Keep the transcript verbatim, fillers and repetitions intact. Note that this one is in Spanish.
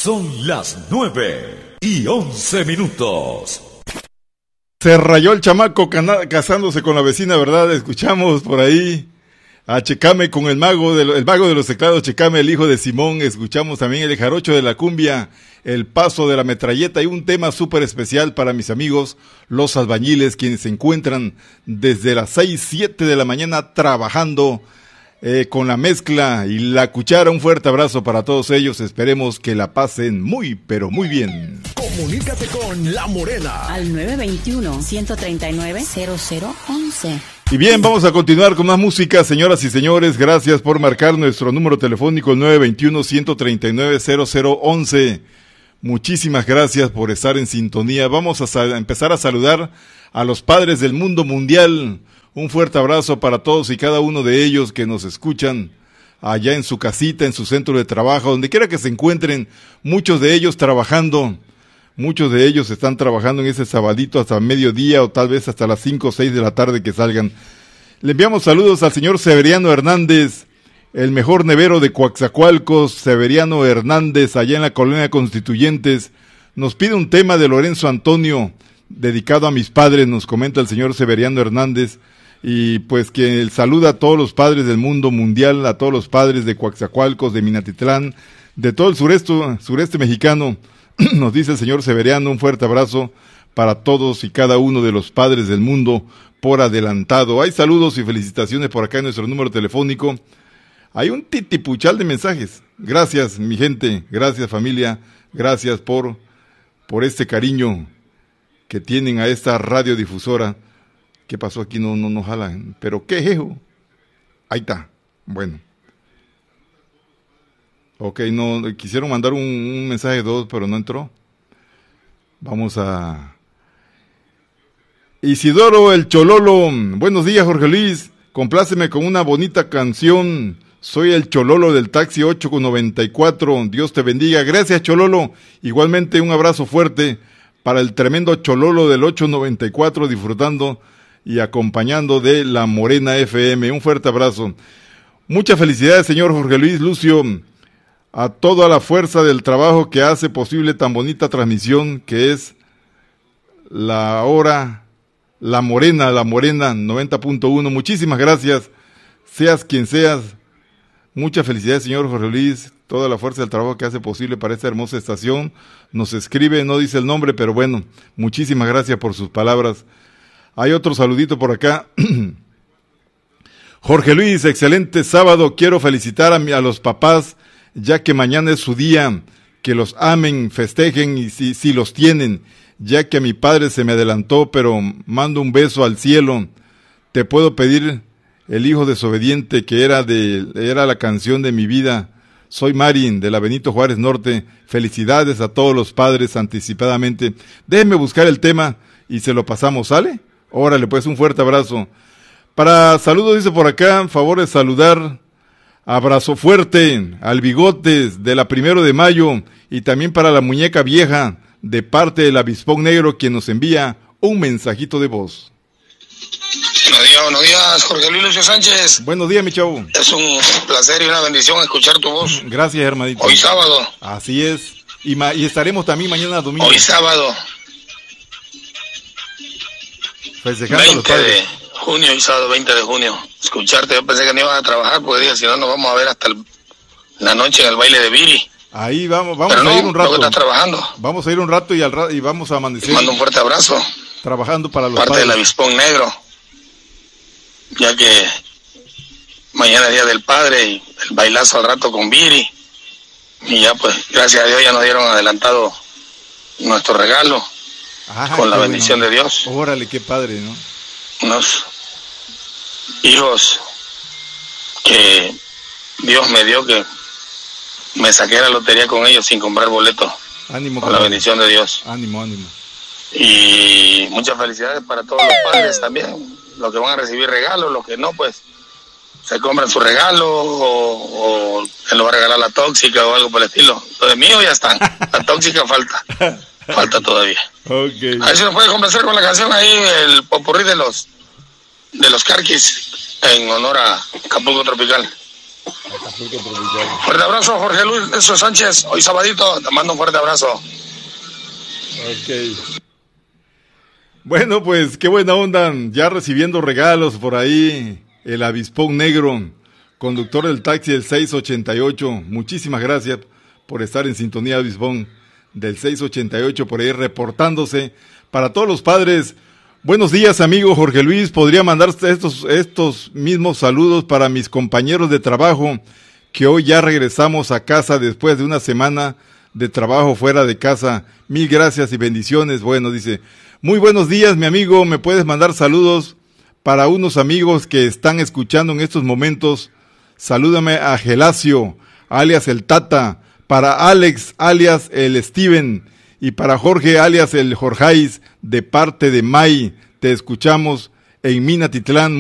Son las nueve y once minutos. Se rayó el chamaco cana- casándose con la vecina, ¿verdad? Escuchamos por ahí a Checame con el mago, de lo, el mago de los teclados, Checame, el hijo de Simón. Escuchamos también el jarocho de la cumbia, el paso de la metralleta, y un tema súper especial para mis amigos, los albañiles, quienes se encuentran desde las seis, siete de la mañana trabajando eh, con la mezcla y la cuchara. Un fuerte abrazo para todos ellos. Esperemos que la pasen muy, pero muy bien. Comunícate con La Morena al nueve dos uno, uno tres nueve, cero cero once. Y bien, vamos a continuar con más música, señoras y señores. Gracias por marcar nuestro número telefónico, el nueve dos uno, uno tres nueve, cero cero once. Muchísimas gracias por estar en sintonía. Vamos a, sal- a empezar a saludar a los padres del mundo mundial. Un fuerte abrazo para todos y cada uno de ellos que nos escuchan allá en su casita, en su centro de trabajo, donde quiera que se encuentren, muchos de ellos trabajando. Muchos de ellos están trabajando en ese sabadito hasta mediodía o tal vez hasta las cinco o seis de la tarde que salgan. Le enviamos saludos al señor Severiano Hernández, el mejor nevero de Coaxacualcos. Severiano Hernández, allá en la Colonia Constituyentes, nos pide un tema de Lorenzo Antonio, dedicado a mis padres, nos comenta el señor Severiano Hernández, y pues que él saluda a todos los padres del mundo mundial, a todos los padres de Coaxacualcos, de Minatitlán, de todo el sureste, sureste mexicano. Nos dice el señor Severiano, un fuerte abrazo para todos y cada uno de los padres del mundo por adelantado. Hay saludos y felicitaciones por acá en nuestro número telefónico. Hay un titipuchal de mensajes. Gracias, mi gente, gracias, familia, gracias por, por este cariño que tienen a esta radiodifusora. ¿Qué pasó aquí? No, no, no jala. ¿Pero qué, jejo? Ahí está. Bueno. Ok, no, quisieron mandar un, un mensaje de dos, pero no entró. Vamos a... Isidoro el Chololo. Buenos días, Jorge Luis. Compláceme con una bonita canción. Soy el Chololo del taxi ocho con noventa y cuatro. Dios te bendiga. Gracias, Chololo. Igualmente un abrazo fuerte para el tremendo Chololo del ocho noventa y cuatro, disfrutando y acompañando de La Morena F M. Un fuerte abrazo. Muchas felicidades, señor Jorge Luis Lucio, a toda la fuerza del trabajo que hace posible tan bonita transmisión que es la hora, La Morena, La Morena noventa punto uno. Muchísimas gracias, seas quien seas. Muchas felicidades, señor Jorge Luis, toda la fuerza del trabajo que hace posible para esta hermosa estación. Nos escribe, no dice el nombre, pero bueno, muchísimas gracias por sus palabras. Hay otro saludito por acá. Jorge Luis, excelente sábado. Quiero felicitar a, mi, a los papás, ya que mañana es su día, que los amen, festejen y si, si los tienen, ya que a mi padre se me adelantó, pero mando un beso al cielo. Te puedo pedir El hijo desobediente, que era de era la canción de mi vida. Soy Marín, de la Benito Juárez Norte. Felicidades a todos los padres anticipadamente. Déjenme buscar el tema y se lo pasamos, ¿sale? Órale, pues, un fuerte abrazo. Para saludos, dice por acá, favor de saludar, abrazo fuerte al Bigotes de la Primero de Mayo y también para la Muñeca Vieja de parte del Avispón Negro, quien nos envía un mensajito de voz. Buenos días, buenos días, Jorge Luis Lucio Sánchez. Buenos días, mi chavo. Es un placer y una bendición escuchar tu voz. Gracias, hermanito. Hoy sábado. Así es. Y, ma- y estaremos también mañana domingo. Hoy sábado. Festejando a los veinte padres. de junio y sábado veinte de junio. Escucharte, yo pensé que no iban a trabajar porque dije, si no nos vamos a ver hasta el, la noche en el baile de Viri. Ahí vamos, vamos Pero a no, ir un rato. creo que estás trabajando. Vamos a ir un rato y al ra- y vamos a Te amanecer mando un fuerte abrazo. trabajando para los Parte padres. del Avispón Negro. Ya que mañana es Día del Padre y el bailazo al rato con Viri. Y ya pues, gracias a Dios ya nos dieron adelantado nuestro regalo. Ajá, con la qué bendición bueno. de Dios. Órale, qué padre, ¿no? Unos hijos que Dios me dio, que me saqué la lotería con ellos sin comprar boletos. Ánimo. Con la bendición de Dios. Ánimo, ánimo. Y muchas felicidades para todos los padres también, los que van a recibir regalos, los que no, pues se compran su regalo o, o se lo va a regalar la tóxica o algo por el estilo. Los de mío ya están, la tóxica falta, falta todavía. Okay. A ver si nos puede complacer con la canción ahí, el popurrí de los de los Carquis, en honor a Acapulco Tropical. Fuerte abrazo, Jorge Luis Eso Sánchez. Hoy sabadito, te mando un fuerte abrazo. Ok. Bueno, pues qué buena onda, ya recibiendo regalos por ahí, el Avispón Negro, conductor del taxi del seis ochenta y ocho. Muchísimas gracias por estar en sintonía, Avispón, del seis ochenta y ocho, por ahí reportándose. Para todos los padres, buenos días, amigo Jorge Luis. Podría mandarte estos, estos mismos saludos para mis compañeros de trabajo, que hoy ya regresamos a casa después de una semana de trabajo fuera de casa. Mil gracias y bendiciones. Bueno, dice, muy buenos días, mi amigo. ¿Me puedes mandar saludos para unos amigos que están escuchando en estos momentos? Salúdame a Gelacio, alias el Tata, para Alex, alias el Steven, y para Jorge, alias el Jorjais, de parte de May. Te escuchamos en Minatitlán.